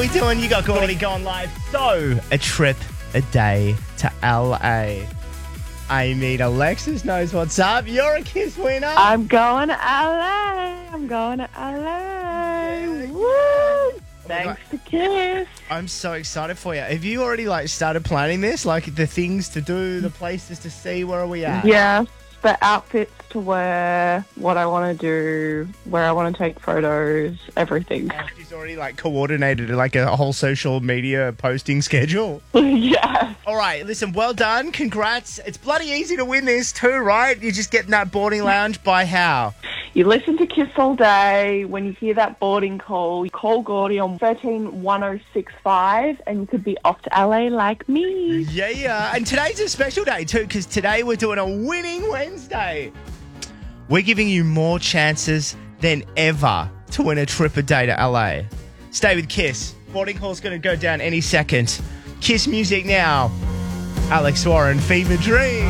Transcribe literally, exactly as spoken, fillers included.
we doing? You got Gordy going live. So, a trip a day to L A. I mean, Alexis knows what's up. You're a Kiss winner. I'm going to L A. I'm going to L A. Yeah. Woo! Thanks to Kiss. I'm so excited for you. Have you already like started planning this? Like the things to do, the places to see? Where are we at? Yes, the outfits to wear, what I want to do, where I want to take photos, everything. She's already like coordinated like a whole social media posting schedule. Yes. All right, listen, well done. Congrats. It's bloody easy to win this too, right? You're just getting that boarding lounge by how? You listen to Kiss all day. When you hear that boarding call, you call Gordy on one three one oh six five and you could be off to L A like me. Yeah, yeah. And today's a special day too because today we're doing a winning Wednesday. We're giving you more chances than ever to win a trip a day to L A. Stay with Kiss. Boarding call's going to go down any second. Kiss music now. Alex Warren, Fever Dream.